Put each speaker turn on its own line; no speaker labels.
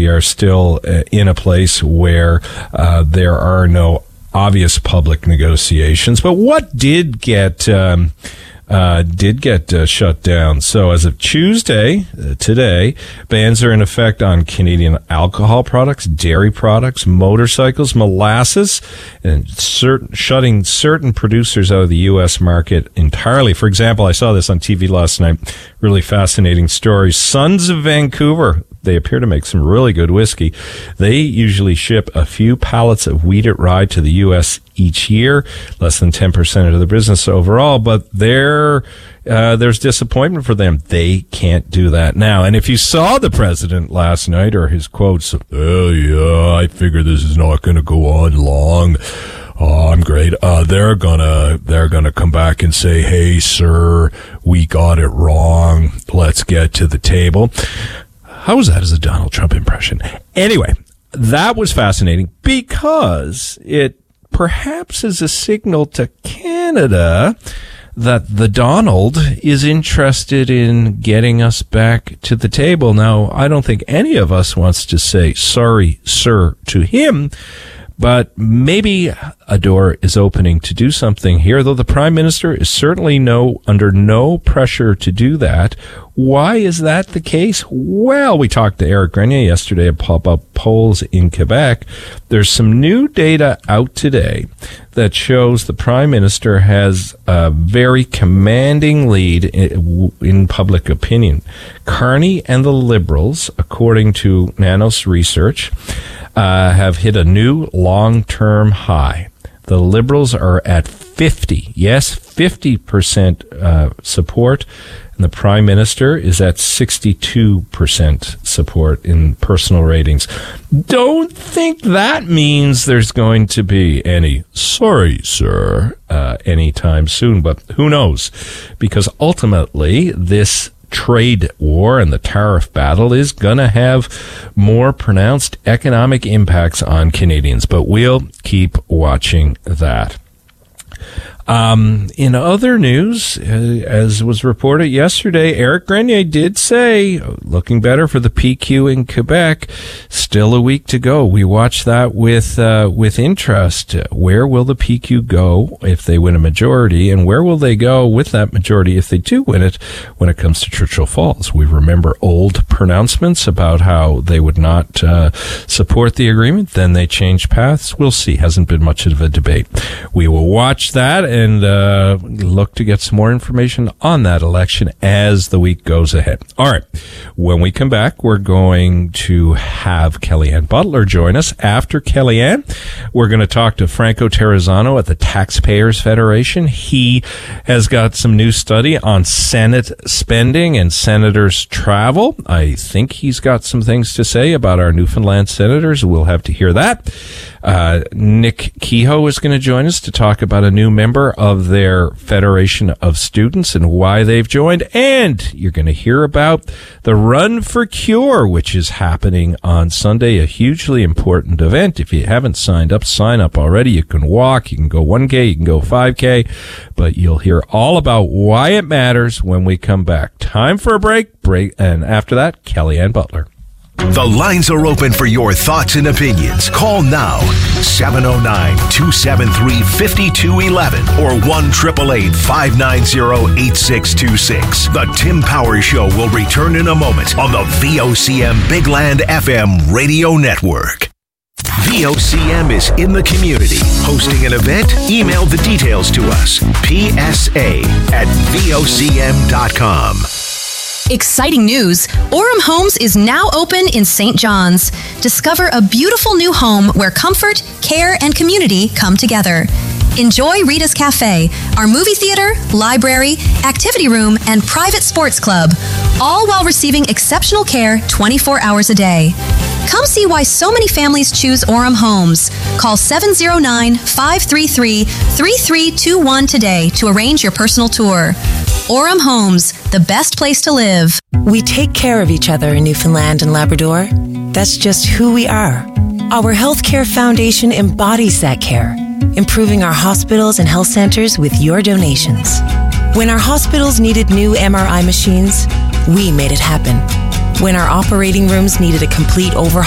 are still in a place where there are no obvious public negotiations. But what did get shut down? So as of Tuesday, today, bans are in effect on Canadian alcohol products, dairy products, motorcycles, molasses, and shutting certain producers out of the U.S. market entirely. For example, I saw this on TV last night. Really fascinating story. Sons of Vancouver. They appear to make some really good whiskey. They usually ship a few pallets of wheated rye to the U.S. each year, less than 10% of the business overall, but there's disappointment for them. They can't do that now. And if you saw the president last night, or his quotes, "Oh yeah, I figure this is not going to go on long. Oh, I'm great. They're gonna come back and say, 'Hey, sir, we got it wrong. Let's get to the table.'" How was that as a Donald Trump impression? Anyway, that was fascinating because it perhaps is a signal to Canada that the Donald is interested in getting us back to the table. Now, I don't think any of us wants to say sorry, sir, to him, but maybe a door is opening to do something here, though the Prime Minister is certainly under no pressure to do that. Why is that the case? Well, we talked to Eric Grenier yesterday about polls in Quebec. There's some new data out today that shows the Prime Minister has a very commanding lead in public opinion. Carney and the Liberals, according to Nanos Research, have hit a new long-term high. The Liberals are at 50% support, and the Prime Minister is at 62% support in personal ratings. Don't think that means there's going to be any "sorry, sir" anytime soon, but who knows? Because ultimately, this trade war and the tariff battle is going to have more pronounced economic impacts on Canadians, but we'll keep watching that. In other news, as was reported yesterday, Eric Grenier did say, looking better for the PQ in Quebec. Still a week to go. We watch that with interest. Where will the PQ go if they win a majority, and where will they go with that majority if they do win it when it comes to Churchill Falls? We remember old pronouncements about how they would not support the agreement. Then they changed paths. We'll see. Hasn't been much of a debate. We will watch that and look to get some more information on that election as the week goes ahead. All right. When we come back, we're going to have Kellyanne Butler join us. After Kellyanne, we're going to talk to Franco Terrazzano at the Taxpayers Federation. He has got some new study on Senate spending and senators' travel. I think he's got some things to say about our Newfoundland senators. We'll have to hear that. Nick Kehoe is going to join us to talk about a new member of their Federation of Students and why they've joined. And you're going to hear about the Run for Cure, which is happening on Sunday, a hugely important event. If you haven't signed up, sign up already. You can walk, you can go 1K, you can go 5K, but you'll hear all about why it matters when we come back. Time for a break, and after that, Kellyanne Butler.
The lines are open for your thoughts and opinions. Call now, 709-273-5211 or 1-888-590-8626. The Tim Powers Show will return in a moment on the VOCM Big Land FM radio network. VOCM is in the community. Hosting an event? Email the details to us. PSA@VOCM.com.
Exciting news! Orem Homes is now open in St. John's. Discover a beautiful new home where comfort, care, and community come together. Enjoy Rita's Cafe, our movie theater, library, activity room, and private sports club, all while receiving exceptional care 24 hours a day. Come see why so many families choose Orem Homes. Call 709-533-3321 today to arrange your personal tour. Orem Homes, the best place to live.
We take care of each other in Newfoundland and Labrador. That's just who we are. Our Healthcare Foundation embodies that care, improving our hospitals and health centers with your donations. When our hospitals needed new MRI machines, we made it happen. When our operating rooms needed a complete overhaul,